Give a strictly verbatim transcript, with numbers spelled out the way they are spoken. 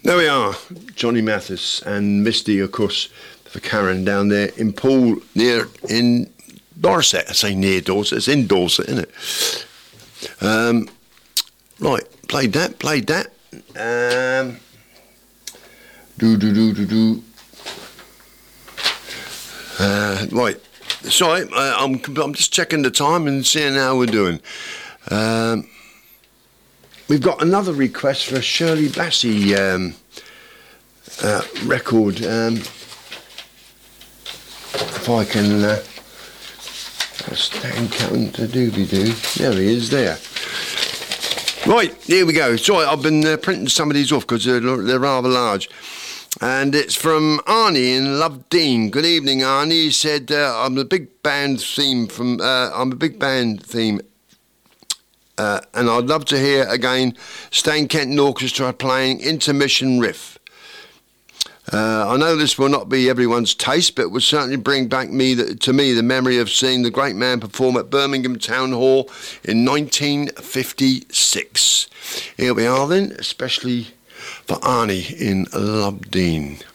There we are, Johnny Mathis and Misty, of course, for Karen down there in Poole, near in Dorset. I say near Dorset, it's in Dorset, isn't it? Um, right, played that, played that. Um, do do do do do. Uh, right, sorry, uh, I'm I'm just checking the time and seeing how we're doing. Um, we've got another request for a Shirley Bassey um, uh, record. Um, if I can. Uh, Stan Cowan to doobie doo. There he is there. Right, here we go. Sorry, I've been uh, printing some of these off because they're, they're rather large. And it's from Arnie in Lovedene. Good evening, Arnie. He said, uh, I'm a big band theme from, uh, I'm a big band theme. Uh, and I'd love to hear again Stan Kenton Orchestra playing Intermission Riff. Uh, I know this will not be everyone's taste, but it will certainly bring back me the, to me the memory of seeing the great man perform at Birmingham Town Hall in nineteen fifty-six. Here we are then, especially for Arnie in Lovedene.